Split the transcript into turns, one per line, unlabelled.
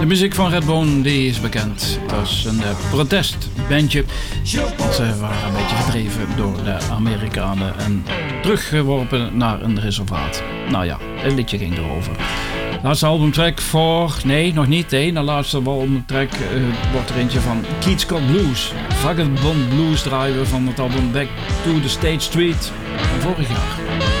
De muziek van Redbone die is bekend. Dat is een protestbandje. Ze waren een beetje verdreven door de Amerikanen en teruggeworpen naar een reservaat. Nou ja, het liedje ging erover. Laatste albumtrack voor... Nee, nog niet. De laatste albumtrack wordt er eentje van Keith Scott Blues. Vagabond Blues draaien we van het album Back to the State Street van vorig jaar.